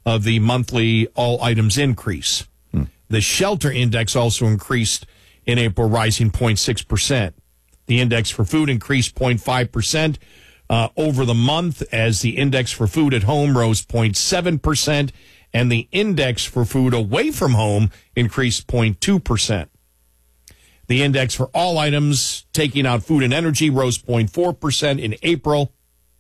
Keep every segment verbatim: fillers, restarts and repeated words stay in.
of the monthly all items increase. Hmm. The shelter index also increased in April, rising zero point six percent. The index for food increased zero point five percent uh, over the month, as the index for food at home rose zero point seven percent, and the index for food away from home increased zero point two percent. The index for all items, taking out food and energy, rose zero point four percent in April.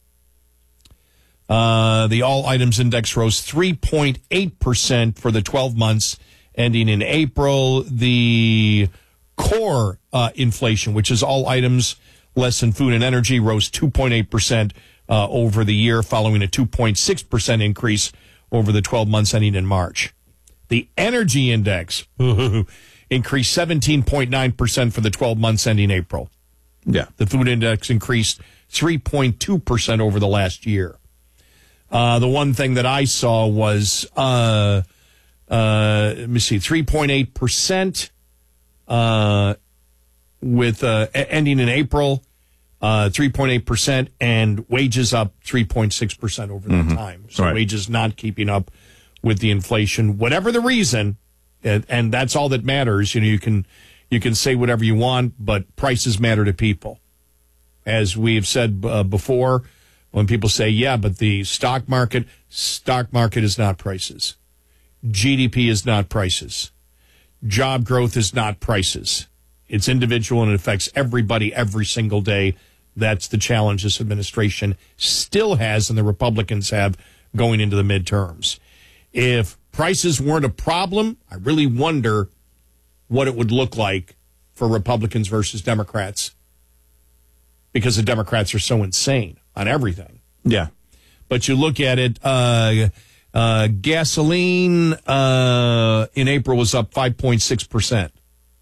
Uh, the all items index rose three point eight percent for the twelve months ending in April. The core uh, inflation, which is all items less than food and energy, rose two point eight percent uh, over the year, following a two point six percent increase over the twelve months ending in March. The energy index increased seventeen point nine percent for the twelve months ending April. Yeah. The food index increased three point two percent over the last year. Uh, the one thing that I saw was, uh, uh, let me see, three point eight percent uh, with uh, ending in April, uh, three point eight percent, and wages up three point six percent over that mm-hmm. time. So right. wages not keeping up with the inflation, whatever the reason, and, and that's all that matters. You know, you can you can say whatever you want, but prices matter to people. As we have said uh, before, when people say, yeah, but the stock market, stock market is not prices. G D P is not prices. Job growth is not prices. It's individual, and it affects everybody every single day. That's the challenge this administration still has, and the Republicans have going into the midterms. If prices weren't a problem, I really wonder what it would look like for Republicans versus Democrats, because the Democrats are so insane on everything. Yeah. But you look at it, uh, uh, gasoline uh, in April was up five point six percent.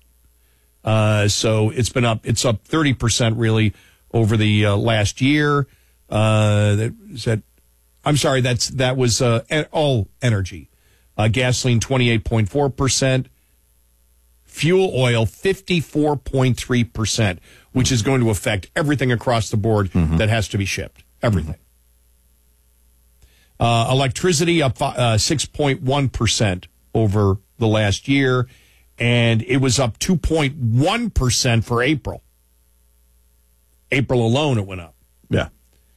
Uh, so it's been up, it's up thirty percent really over the uh, last year. Uh, that, is that, I'm sorry, that's that was uh, all energy. Uh, gasoline twenty-eight point four percent. Fuel oil fifty-four point three percent, which is going to affect everything across the board mm-hmm. that has to be shipped. Everything. Mm-hmm. Uh, electricity up uh, six point one percent over the last year, and it was up two point one percent for April. April alone, it went up. Yeah.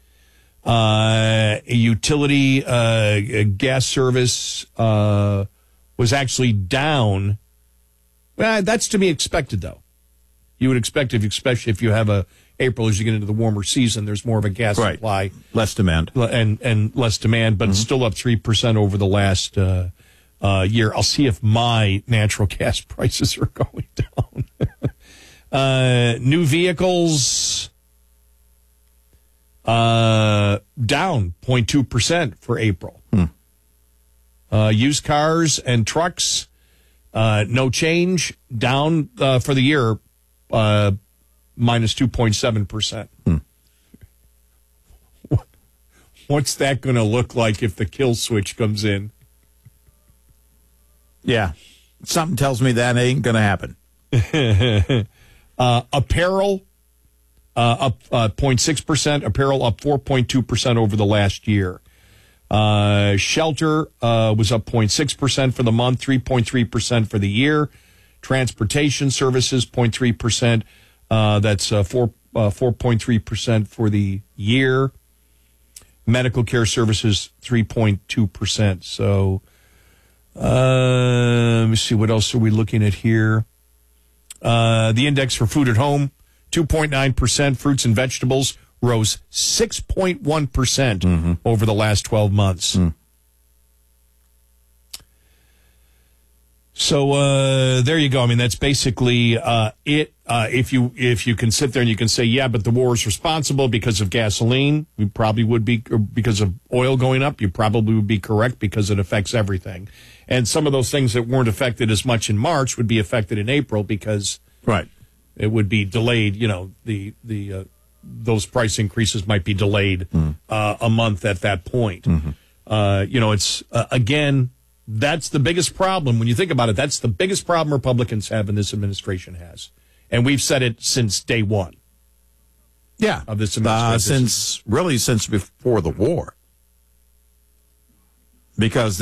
Uh, utility uh, gas service uh, was actually down. Well, that's to be expected, though. You would expect, if, especially if you have a April, as you get into the warmer season, there's more of a gas right. supply. Less demand. And and less demand, but mm-hmm. it's still up three percent over the last uh, uh, year. I'll see if my natural gas prices are going down. uh, new vehicles uh, down zero point two percent for April. Hmm. Uh, used cars and trucks, Uh, no change, down uh, for the year, uh, minus two point seven percent. Hmm. What's that going to look like if the kill switch comes in? Yeah. Something tells me that ain't going to happen. uh, apparel, uh, up uh, zero point six percent. Apparel up four point two percent over the last year. Uh, shelter uh, was up zero point six percent for the month, three point three percent for the year. Transportation services, zero point three percent. Uh, that's uh, four, uh, four point three percent for the year. Medical care services, three point two percent. So uh, let me see, what else are we looking at here? Uh, the index for food at home, two point nine percent. Fruits and vegetables rose six point one percent mm-hmm. over the last twelve months. Mm. So uh, there you go. I mean, that's basically uh, it. Uh, if you if you can sit there and you can say, yeah, but the war is responsible because of gasoline, we probably would be, or because of oil going up, you probably would be correct, because it affects everything. And some of those things that weren't affected as much in March would be affected in April, because right. it would be delayed. You know, the the uh, those price increases might be delayed mm. uh, a month at that point. Mm-hmm. Uh, you know, it's, uh, again, that's the biggest problem. When you think about it, that's the biggest problem Republicans have and this administration has. And we've said it since day one. Yeah. Of this administration. Uh, since, really since before the war. Because